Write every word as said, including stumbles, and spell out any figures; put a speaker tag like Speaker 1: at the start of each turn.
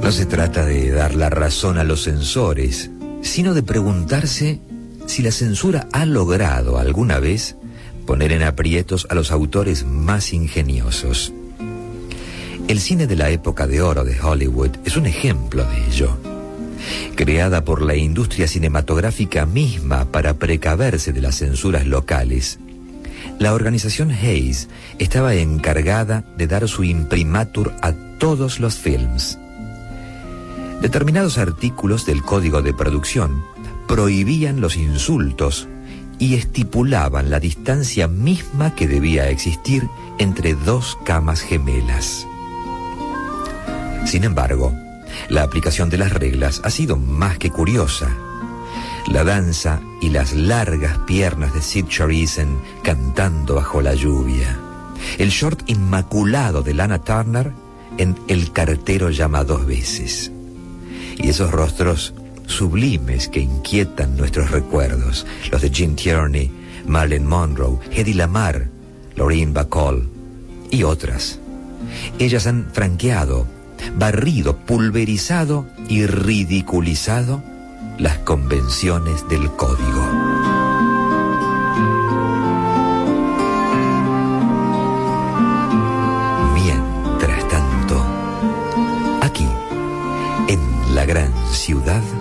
Speaker 1: No se trata de dar la razón a los censores, sino de preguntarse si la censura ha logrado alguna vez poner en aprietos a los autores más ingeniosos. El cine de la época de oro de Hollywood es un ejemplo de ello. Creada por la industria cinematográfica misma para precaverse de las censuras locales, la organización Hays estaba encargada de dar su imprimatur a todos los films. Determinados artículos del Código de Producción prohibían los insultos y estipulaban la distancia misma que debía existir entre dos camas gemelas. Sin embargo, la aplicación de las reglas ha sido más que curiosa. La danza y las largas piernas de Sid Charison cantando bajo la lluvia. El short inmaculado de Lana Turner en El cartero llama dos veces. Y esos rostros sublimes que inquietan nuestros recuerdos, los de Gene Tierney, Marilyn Monroe, Hedy Lamarr, Lorraine Bacall y otras. Ellas han franqueado, barrido, pulverizado y ridiculizado las convenciones del código. Mientras tanto, aquí, en la gran ciudad,